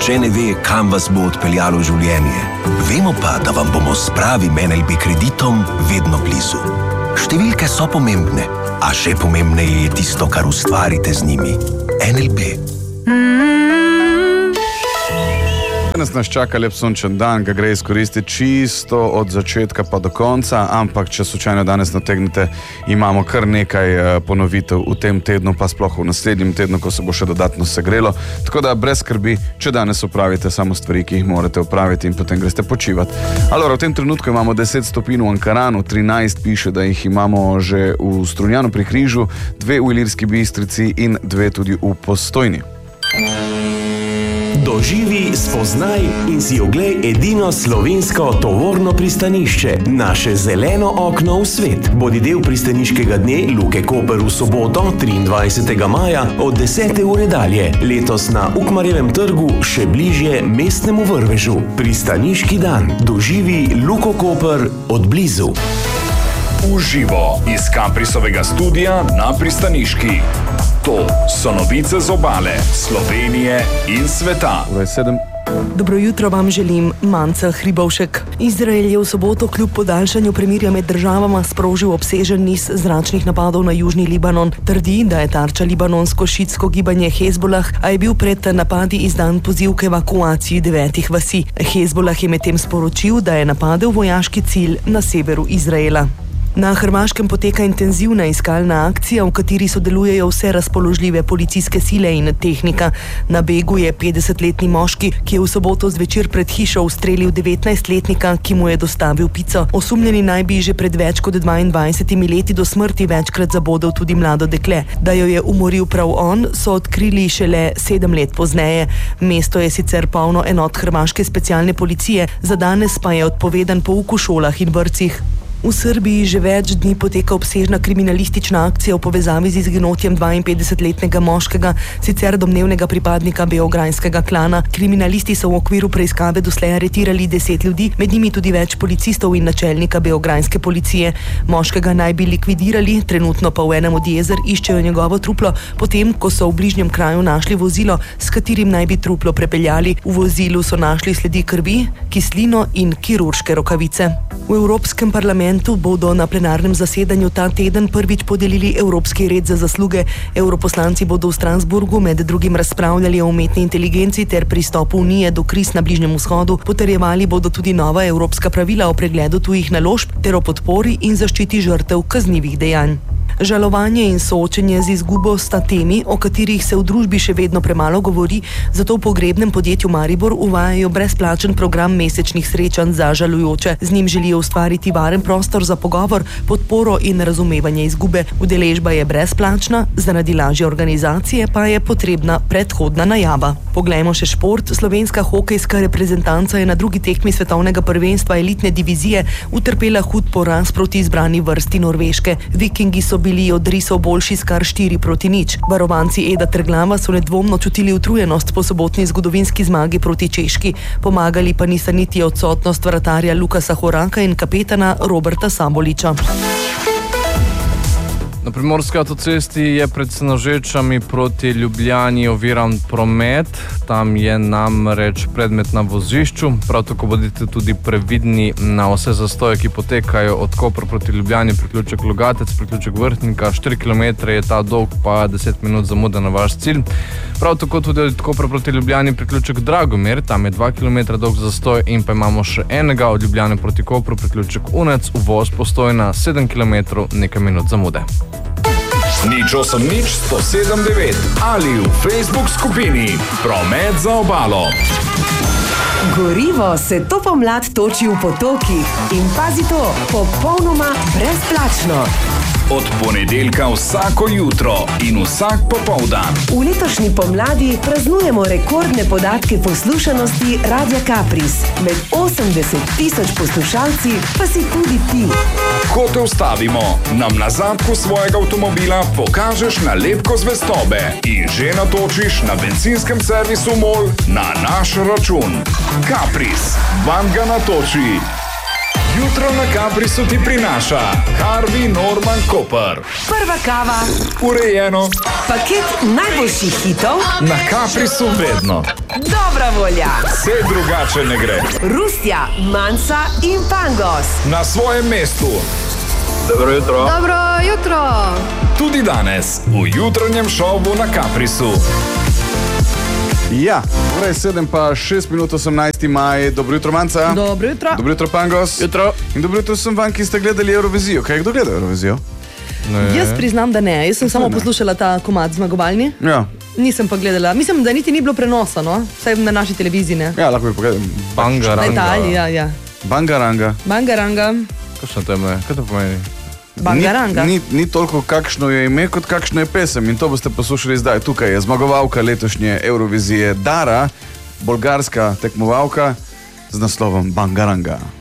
Nihče ne ve, kam vas bo odpeljalo življenje. Vemo pa, da vam bomo s pravim NLB kreditom vedno blizu. Številke so pomembne, a še pomembneje je tisto, kar ustvarite z njimi. NLB. Danes nas čaka lep sončen dan, ga gre izkoristiti čisto od začetka pa do konca, ampak če slučajno danes nategnete, imamo kar nekaj ponovitev v tem tednu, pa sploh v naslednjem tednu, ko se bo še dodatno segrelo. Tako da brez skrbi, če danes opravite samo stvari, ki jih morate opraviti in potem greste počivati. V tem trenutku imamo 10 stopinj v Ankaranu, 13 piše, da jih imamo že v Strunjanu pri Križu, 2 v Ilirski Bistrici in 2 tudi v Postojni. Doživi, spoznaj in si oglej edino slovensko tovorno pristanišče, naše zeleno okno v svet. Bodi del pristaniškega dne Luke Koper v soboto, 23. maja od 10. ure dalje. Letos na Ukmarjevem trgu, še bližje mestnemu vrvežu. Pristaniški dan. Doživi Luko Koper od blizu. Uživo iz Kaprisovega studia na pristaniški. To so novice z obale, Slovenije in sveta. Dobro jutro vam želim, Manca Hribovšek. Izrael je v soboto kljub podaljšanju premirja med državama sprožil obsežen niz zračnih napadov na južni Libanon. Trdi, da je tarča libanonsko šiitsko gibanje Hezbolah, a je bil pred napadi izdan poziv k evakuaciji 9 vasi. Hezbolah je medtem sporočil, da je napadel vojaški cilj na severu Izraela. Na Hrvaškem poteka intenzivna iskalna akcija, v kateri sodelujejo vse razpoložljive policijske sile in tehnika. Na begu je 50-letni moški, ki je v soboto zvečer pred hišo ustrelil 19-letnika, ki mu je dostavil pico. Osumljeni naj bi že pred več kot 22 leti do smrti večkrat zabodel tudi mlado dekle. Da jo je umoril prav on, so odkrili šele 7 let pozneje. Mesto je sicer polno enot hrvaške specialne policije, za danes pa je odpovedan pouk v šolah in vrtcih. V Srbiji že več dni poteka obsežna kriminalistična akcija v povezavi z izginotjem 52-letnega moškega, sicer domnevnega pripadnika beograjskega klana. Kriminalisti so v okviru preiskave doslej aretirali 10 ljudi, med njimi tudi več policistov in načelnika beograjske policije. Moškega naj bi likvidirali, trenutno pa v enem od jezer iščejo njegovo truplo, potem ko so v bližnjem kraju našli vozilo, s katerim naj bi truplo prepeljali. V vozilu so našli sledi krvi, kislino in kirurške rokavice. V Evropskem parlamentu bodo na plenarnem zasedanju ta teden prvič podelili Evropski red za zasluge. Europoslanci bodo v Strasburgu med drugim razpravljali o umetni inteligenci ter pristopu Unije do kriz na Bližnjem vzhodu. Potrjevali bodo tudi nova evropska pravila o pregledu tujih naložb ter o podpori in zaščiti žrtev kaznivih dejanj. Žalovanje in soočenje z izgubo sta temi, o katerih se v družbi še vedno premalo govori, zato v pogrebnem podjetju Maribor uvajajo brezplačen program mesečnih srečanj za žalujoče. Z njim želijo ustvariti varen prostor za pogovor, podporo in razumevanje izgube. Udeležba je brezplačna, zaradi lažje organizacije pa je potrebna predhodna najava. Poglejmo še šport. Slovenska hokejska reprezentanca je na drugi tekmi svetovnega prvenstva elitne divizije utrpela hud poraz proti izbrani vrsti Norveške. Vikingi so bili od risov boljši s kar 4-0. Varovanci Eda Trglava so nedvomno čutili utrujenost po sobotni zgodovinski zmagi proti Češki. Pomagali pa nista niti odsotnost vratarja Lukasa Horaka in kapetana Roberta Saboliča. Na Primorski avtocesti je pred Senožečami proti Ljubljani oviran promet. Tam je namreč predmet na vozišču. Prav tako bodite tudi previdni na vse zastoje, ki potekajo od Kopra proti Ljubljani, priključek Logatec, priključek Vrhnika. 4 km je ta dolg, pa 10 minut zamude na vaš cilj. Prav tako tudi od Kopra proti Ljubljani priključek Dragomir, tam je 2 km dolg zastoj in pa imamo še enega od Ljubljane proti Kopru, priključek Unec, uvoz Postojna, 7 km, nekaj minut zamude. Nič 8 nič 107 9 ali v Facebook skupini Promet za obalo. Gorivo se to pomlad toči v potokih in pazi to, popolnoma brezplačno. Od ponedeljka vsako jutro in vsak popoldan. V letošnji pomladi praznujemo rekordne podatke poslušanosti Radia Kapris. Med 80.000 poslušalci pa si tudi ti. Ko te ustavimo, nam na zadku svojega avtomobila pokažeš nalepko zvestobe in že natočiš na bencinskem servisu MOL na naš račun. Kapris, vam ga natoči. Jutro na Caprisu ti prinaša Harvey Norman Koper. Prva kava, Urejeno, paket najboljših hitov, na Caprisu vedno. dobra volja. Vse drugače ne gre. Rusija, Manca in Pangos. Na svojem mestu. Dobro jutro. Tudi danes v jutranjem šovu na Caprisu. Ja, ura je 7 pa 6 minut 18. maj. Dobro jutro, Manca. Dobro jutro. Dobro jutro, Pangos. Jutro. In dobro jutro vsem vam, ki ste gledali Eurovizijo. Kaj, kdo gleda Eurovizijo? Jaz priznam, da ne. Jaz sem samo poslušala ta komad zmagovalni. Ja. Nisem pa gledala. Mislim, da niti ni bilo prenosa, no? Vsaj na naši televiziji, ne? Ja, lahko bi pogledal. V Bangaranga. Italiji, ja. Bangaranga. Bangaranga. Kakšno to ime? Kaj to pomeni? Bangaranga. Ni toliko kakšno je ime, kot kakšno je pesem. In to boste poslušali zdaj. Tukaj je zmagovalka letošnje Eurovizije Dara, bolgarska tekmovalka z naslovom Bangaranga.